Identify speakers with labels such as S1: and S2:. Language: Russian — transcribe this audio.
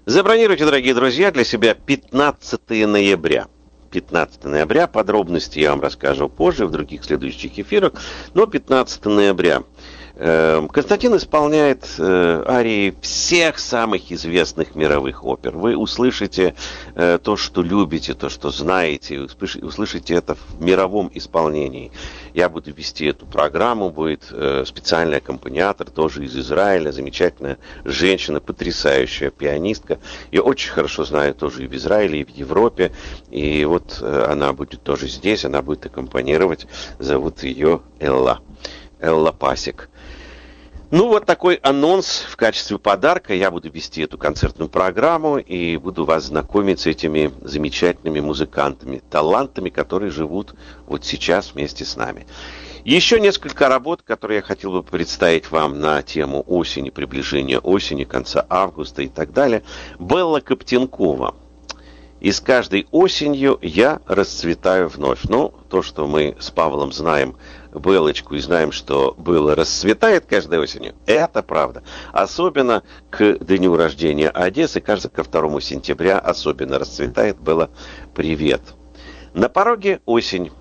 S1: Забронируйте, дорогие друзья, для себя 15 ноября. 15 ноября. Подробности я вам расскажу позже, в других следующих эфирах. Но 15 ноября. Константин исполняет арии всех самых известных мировых опер. Вы услышите то, что любите, то, что знаете, услышите это в мировом исполнении. Я буду вести эту программу, будет специальный аккомпаниатор, тоже из Израиля, замечательная женщина, потрясающая пианистка. Я очень хорошо знаю тоже и в Израиле, и в Европе. И вот она будет тоже здесь, она будет аккомпанировать. Зовут ее Элла Пасик. Ну, вот такой анонс в качестве подарка. Я буду вести эту концертную программу и буду вас знакомить с этими замечательными музыкантами, талантами, которые живут вот сейчас вместе с нами. Еще несколько работ, которые я хотел бы представить вам на тему осени, приближения осени, конца августа и так далее. Белла Коптенкова. «И с каждой осенью я расцветаю вновь». Ну, то, что мы с Павлом знаем Беллочку и знаем, что Белла расцветает каждой осенью, это правда. Особенно к дню рождения Одессы, кажется, ко 2 сентября особенно расцветает. Белла, привет. На пороге осень.